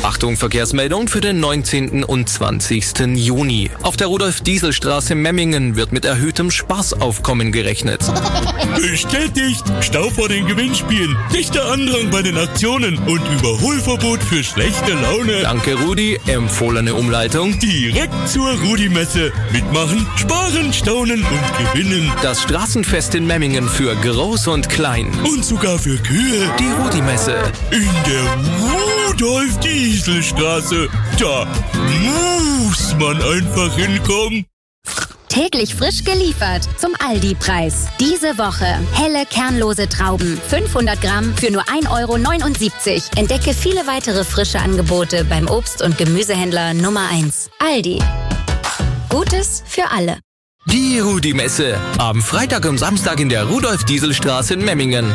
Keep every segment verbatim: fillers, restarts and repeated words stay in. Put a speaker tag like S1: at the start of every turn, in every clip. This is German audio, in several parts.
S1: Achtung, Verkehrsmeldung für den neunzehnten und zwanzigsten Juni. Auf der Rudolf-Diesel-Straße Memmingen wird mit erhöhtem Spaßaufkommen gerechnet.
S2: Bestätigt! Stau vor den Gewinnspielen, dichter Andrang bei den Aktionen und Überholverbot für schlechte Laune.
S1: Danke, Rudi. Empfohlene Umleitung.
S2: Direkt zur Rudi-Messe. Mitmachen, sparen, staunen und gewinnen.
S1: Das Straßenfest in Memmingen für Groß und Klein.
S2: Und sogar für Kühe.
S1: Die Rudi-Messe.
S2: In der Rudolf-Diesel-Straße. Da muss man einfach hinkommen.
S3: Täglich frisch geliefert zum Aldi-Preis. Diese Woche helle, kernlose Trauben. fünfhundert Gramm für nur ein Euro neunundsiebzig. Entdecke viele weitere frische Angebote beim Obst- und Gemüsehändler Nummer eins. Aldi. Gutes für alle.
S1: Die Rudi-Messe. Am Freitag und Samstag in der Rudolf-Diesel-Straße in Memmingen.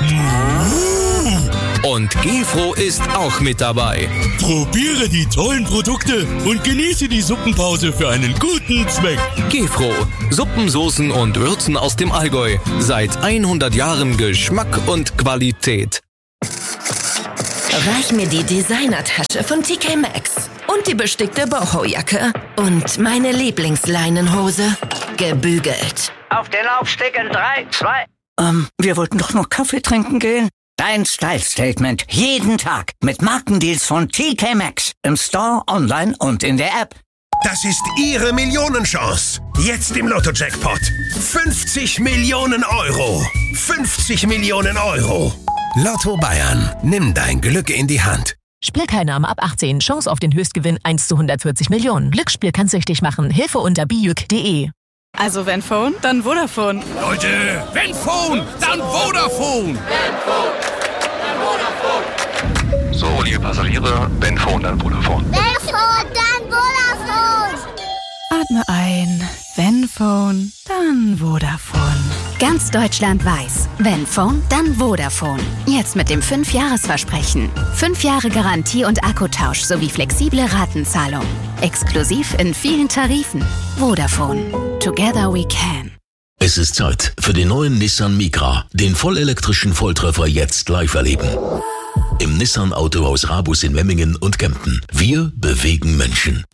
S1: Und Gefro ist auch mit dabei.
S2: Probiere die tollen Produkte und genieße die Suppenpause für einen guten Zweck.
S1: Gefro. Suppen, Soßen und Würzen aus dem Allgäu. Seit hundert Jahren Geschmack und Qualität.
S4: Reich mir die Designertasche von T K Maxx. Und die bestickte Boho-Jacke. Und meine Lieblingsleinenhose. Gebügelt.
S5: Auf den Laufsteg in drei, zwei...
S6: Ähm, wir wollten doch noch Kaffee trinken gehen. Dein Style-Statement. Jeden Tag. Mit Markendeals von T K Maxx. Im Store, online und in der App.
S7: Das ist Ihre Millionenchance. Jetzt im Lotto-Jackpot. fünfzig Millionen Euro. fünfzig Millionen Euro. Lotto Bayern. Nimm dein Glück in die Hand.
S8: Spielteilnahme ab achtzehn. Chance auf den Höchstgewinn eins zu hundertvierzig Millionen. Glücksspiel kann süchtig machen. Hilfe unter bijuk punkt de.
S9: Also wenn Phone, dann Vodafone.
S7: Leute, wenn Phone, dann Vodafone.
S10: Wenn Phone, dann Vodafone. So, liebe Passagiere, wenn Phone, dann Vodafone.
S11: Wenn Phone, dann Vodafone.
S9: Atme ein. Wenn Phone, dann Vodafone.
S3: Ganz Deutschland weiß, wenn Phone, dann Vodafone. Jetzt mit dem fünf Jahres Versprechen. fünf Jahre Garantie und Akkutausch sowie flexible Ratenzahlung. Exklusiv in vielen Tarifen. Vodafone. Together we can.
S12: Es ist Zeit für den neuen Nissan Micra. Den vollelektrischen Volltreffer jetzt live erleben. Im Nissan Autohaus Rabus in Memmingen und Kempten. Wir bewegen Menschen.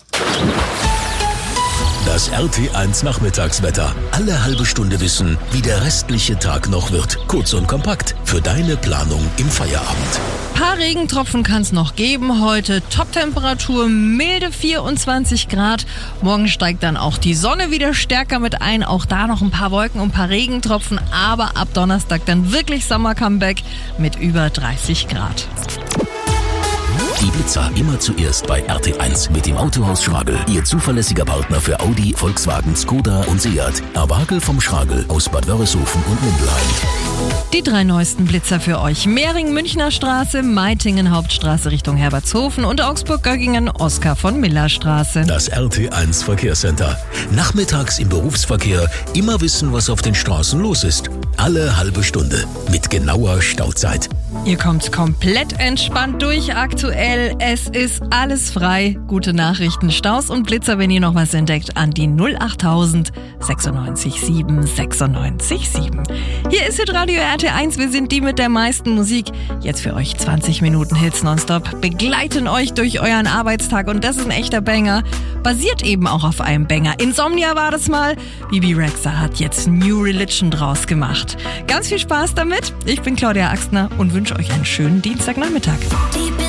S12: Das R T eins Nachmittagswetter. Alle halbe Stunde wissen, wie der restliche Tag noch wird. Kurz und kompakt für deine Planung im Feierabend.
S13: Ein paar Regentropfen kann es noch geben. Heute Toptemperatur, milde vierundzwanzig Grad. Morgen steigt dann auch die Sonne wieder stärker mit ein. Auch da noch ein paar Wolken und ein paar Regentropfen. Aber ab Donnerstag dann wirklich Sommer-Comeback mit über dreißig Grad.
S12: Die Blitzer immer zuerst bei R T eins mit dem Autohaus Schragel. Ihr zuverlässiger Partner für Audi, Volkswagen, Skoda und Seat. Erwagel vom Schragel aus Bad Wörishofen und Mindelheim.
S13: Die drei neuesten Blitzer für euch. Mehring, Münchner Straße, Meitingen, Hauptstraße Richtung Herbertshofen und Augsburg-Göggingen, Oskar von Miller Straße.
S12: Das R T eins Verkehrscenter. Nachmittags im Berufsverkehr immer wissen, was auf den Straßen los ist. Alle halbe Stunde mit genauer Stauzeit.
S13: Ihr kommt komplett entspannt durch aktuell. Es ist alles frei. Gute Nachrichten, Staus und Blitzer, wenn ihr noch was entdeckt, an die null achttausend sechsundneunzig sieben sechsundneunzig sieben. Hier ist Hitradio R T eins. Wir sind die mit der meisten Musik. Jetzt für euch zwanzig Minuten Hits nonstop. Begleiten euch durch euren Arbeitstag und das ist ein echter Banger. Basiert eben auch auf einem Banger. Insomnia war das mal. Bibi Rexha hat jetzt New Religion draus gemacht. Ganz viel Spaß damit. Ich bin Claudia Axtner und wünsche euch einen schönen Dienstagnachmittag.